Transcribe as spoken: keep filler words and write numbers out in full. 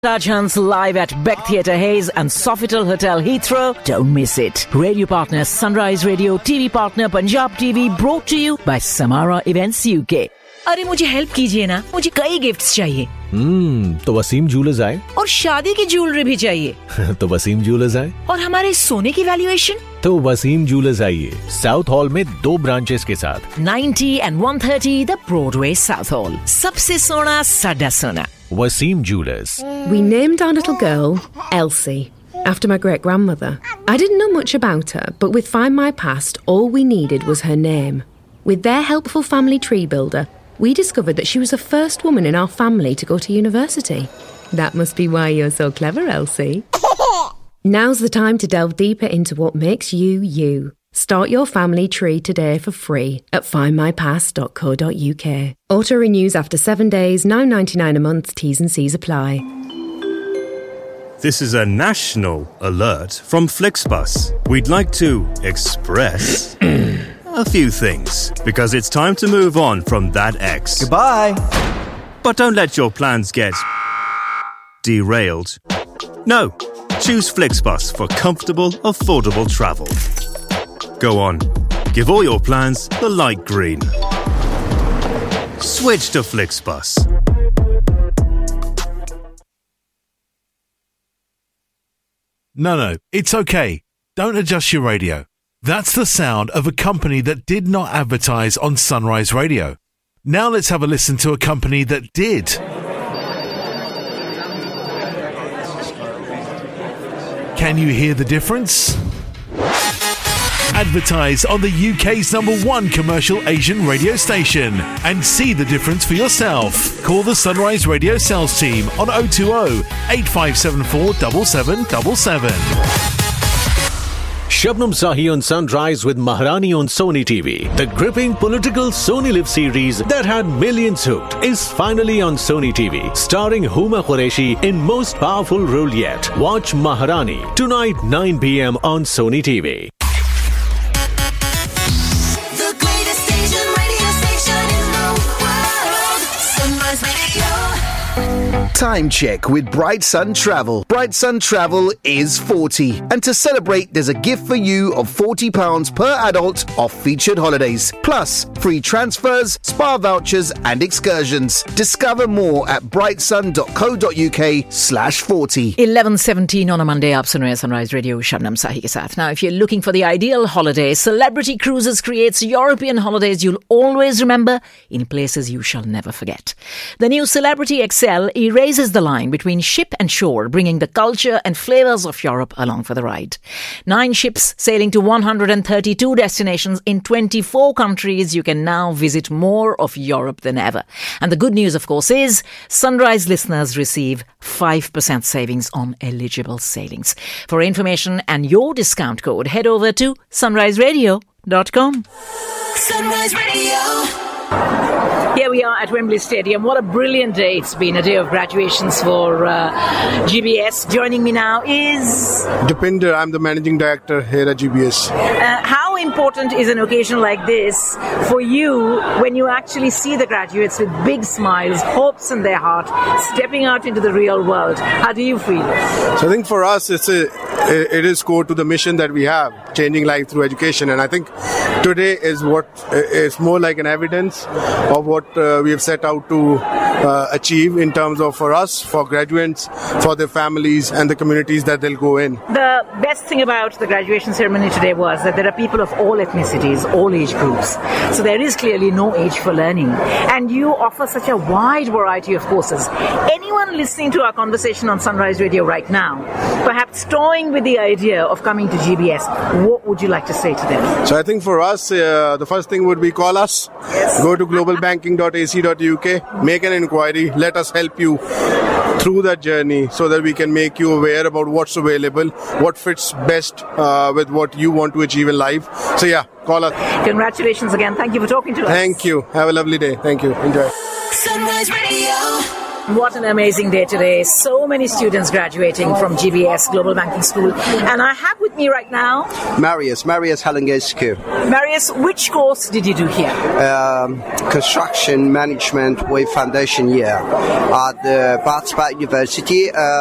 Chance live at Beck Theatre Hayes and Sofitel Hotel Heathrow. Don't miss it. Radio partner Sunrise Radio, T V partner Punjab T V, brought to you by Samara Events U K. अरे मुझे help कीजिए ना, मुझे कई gifts चाहिए. हम्म तो Wasim jewellers आए. और शादी की ज्वेलरी भी चाहिए. तो वसीम ज्वेलर्स आए. और हमारे सोने की वैल्यूएशन. तो वसीम ज्वेलर्स आइए. साउथ हॉल में दो ब्रांचेस के साथ ninety and one thirty the Broadway south hall. सबसे सोना साडा सोना. Wasim Jewelers. We named our little girl Elsie, after my great-grandmother. I didn't know much about her, but with Find My Past, all we needed was her name. With their helpful family tree builder, we discovered that she was the first woman in our family to go to university. That must be why you're so clever, Elsie. Now's the time to delve deeper into what makes you, you. Start your family tree today for free at find my past dot co dot uk. Auto renews after seven days, nine ninety-nine a month, T's and C's apply. This is a national alert from Flixbus. We'd like to express a few things because it's time to move on from that ex. Goodbye. But don't let your plans get derailed. No, choose Flixbus for comfortable, affordable travel. Go on, give all your plans the light green. Switch to Flixbus. No, no, it's okay. Don't adjust your radio. That's the sound of a company that did not advertise on Sunrise Radio. Now let's have a listen to a company that did. Can you hear the difference? Advertise on the U K's number one commercial Asian radio station and see the difference for yourself. Call the Sunrise Radio sales team on oh two oh, eight five seven four, seven seven seven seven. Shabnam Sahi on Sunrise with Maharani on Sony T V. The gripping political Sony Live series that had millions hooked is finally on Sony T V, starring Huma Qureshi in most powerful role yet. Watch Maharani tonight nine p.m. on Sony T V. Time check with Bright Sun Travel. Bright Sun Travel is forty. And to celebrate, there's a gift for you of forty pounds per adult off featured holidays. Plus, free transfers, spa vouchers and excursions. Discover more at brightsun dot co dot uk slash forty. eleven seventeen on a Monday, आप सुन रहे हैं Sunrise Radio, Shabnam Sahi के साथ. Now, if you're looking for the ideal holiday, Celebrity Cruises creates European holidays you'll always remember in places you shall never forget. The new Celebrity X L erases the line between ship and shore, bringing the culture and flavours of Europe along for the ride. Nine ships sailing to one hundred thirty-two destinations in twenty-four countries. You can now visit more of Europe than ever. And the good news, of course, is Sunrise listeners receive five percent savings on eligible sailings. For information and your discount code, head over to sunrise radio dot com. Sunrise Radio. Here we are at Wembley Stadium. What a brilliant day it's been, a day of graduations for uh, G B S. Joining me now is... Dipinder, I'm the managing director here at G B S. Uh, how important is an occasion like this for you when you actually see the graduates with big smiles, hopes in their heart, stepping out into the real world? How do you feel? So I think for us, it's a, it is core to the mission that we have, changing life through education. And I think today is what is more like an evidence of what uh, we have set out to uh, achieve in terms of for us, for graduates, for their families and the communities that they'll go in. The best thing about the graduation ceremony today was that there are people of all ethnicities, all age groups. So there is clearly no age for learning. And you offer such a wide variety of courses. Anyone listening to our conversation on Sunrise Radio right now, perhaps toying with the idea of coming to G B S, what would you like to say to them? So I think for us, uh, the first thing would be call us. Yes. Go to global banking dot a c dot u k, make an inquiry, let us help you through that journey so that we can make you aware about what's available, what fits best uh, with what you want to achieve in life. So yeah, call us. Congratulations again. Thank you for talking to us. Thank you. Have a lovely day. Thank you. Enjoy. Sunrise Radio. What an amazing day today. So many students graduating from G B S Global Banking School. And I have with me right now Marius, Marius Halengescu. Marius, which course did you do here? Um, construction management with foundation year at the Bath University. Uh,